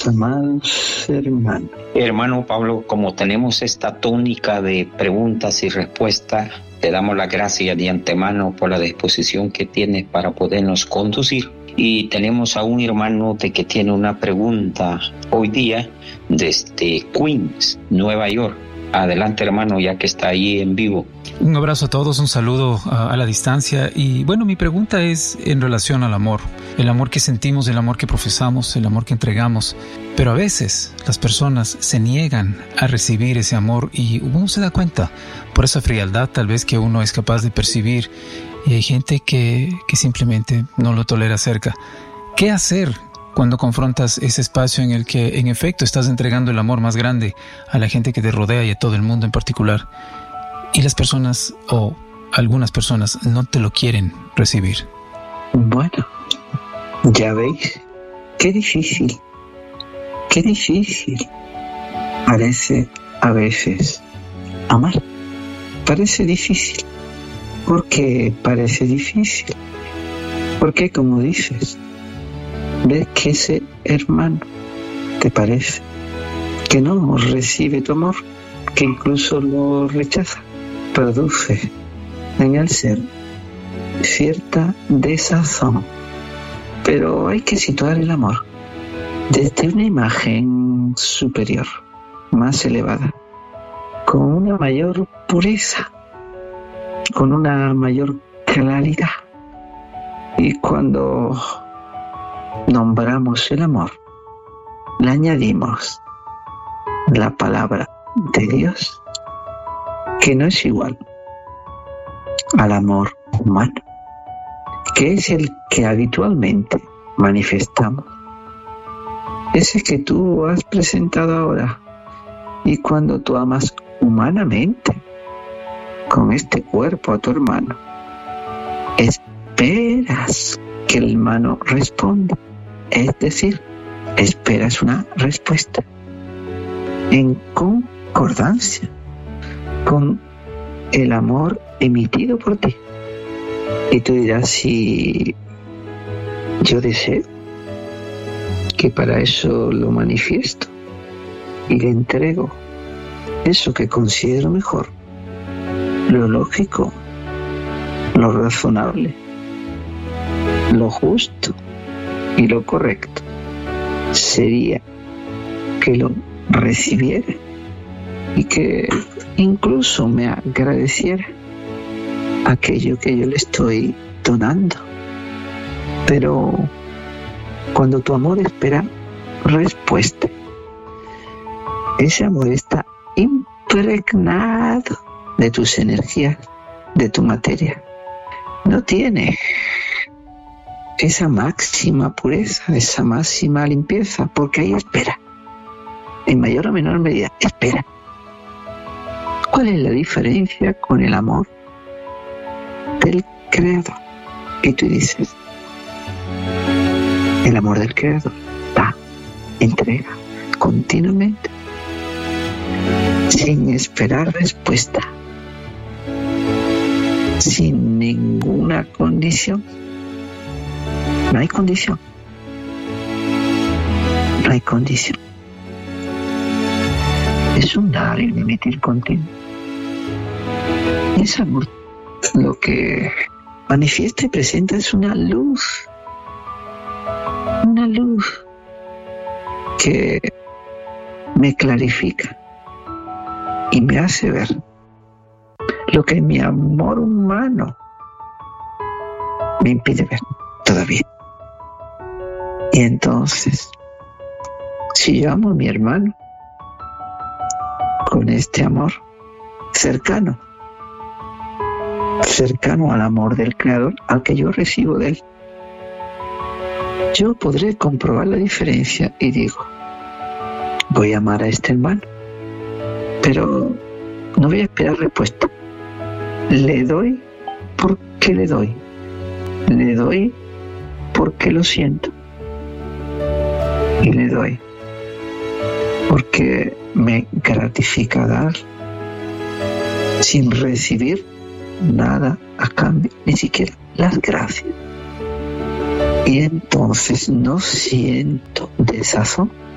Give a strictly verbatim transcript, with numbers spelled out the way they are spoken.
Amados hermanos. Hermano Pablo, como tenemos esta tónica de preguntas y respuestas, te damos las gracias de antemano por la disposición que tienes para podernos conducir. Y tenemos a un hermano de que tiene una pregunta hoy día desde Queens, Nueva York. Adelante, hermano, ya que está ahí en vivo. Un abrazo a todos, un saludo a, a la distancia. Y bueno, mi pregunta es en relación al amor. El amor que sentimos, el amor que profesamos, el amor que entregamos. Pero a veces las personas se niegan a recibir ese amor y uno se da cuenta por esa frialdad tal vez que uno es capaz de percibir. Y hay gente que, que simplemente no lo tolera cerca. ¿Qué hacer cuando confrontas ese espacio en el que en efecto estás entregando el amor más grande a la gente que te rodea y a todo el mundo en particular, y las personas o algunas personas no te lo quieren recibir? Bueno, ya veis, qué difícil, qué difícil parece a veces amar. Parece difícil. ¿Por qué parece difícil? Porque, como dices, ves que ese hermano te parece que no recibe tu amor, que incluso lo rechaza. Produce en el ser cierta desazón. Pero hay que situar el amor desde una imagen superior, más elevada, con una mayor pureza, con una mayor claridad. Y cuando nombramos el amor, le añadimos la palabra de Dios, que no es igual al amor humano, que es el que habitualmente manifestamos, ese que tú has presentado ahora. Y cuando tú amas humanamente con este cuerpo a tu hermano, esperas que el hermano responda, es decir, esperas una respuesta en concordancia con el amor emitido por ti. Y tú dirás, si yo deseo que para eso lo manifiesto y le entrego eso que considero mejor, lo lógico, lo razonable, lo justo y lo correcto sería que lo recibiera y que incluso me agradeciera aquello que yo le estoy donando. Pero cuando tu amor espera respuesta, ese amor está impregnado de tus energías, de tu materia. No tiene esa máxima pureza, esa máxima limpieza, porque ahí espera. En mayor o menor medida, espera. ¿Cuál es la diferencia con el amor del Creador? Y tú dices, el amor del Creador da, entrega continuamente, sin esperar respuesta, sin ninguna condición. No hay condición. No hay condición. Es un dar y emitir continuo. Ese amor lo que manifiesta y presenta es una luz. Una luz que me clarifica y me hace ver lo que mi amor humano me impide ver todavía. Y entonces, si yo amo a mi hermano con este amor cercano, cercano al amor del Creador, al que yo recibo de él, yo podré comprobar la diferencia y digo, voy a amar a este hermano, pero no voy a esperar respuesta. Le doy porque le doy. Le doy porque lo siento. Y le doy porque me gratifica dar sin recibir nada a cambio, ni siquiera las gracias. Y entonces no siento desazón,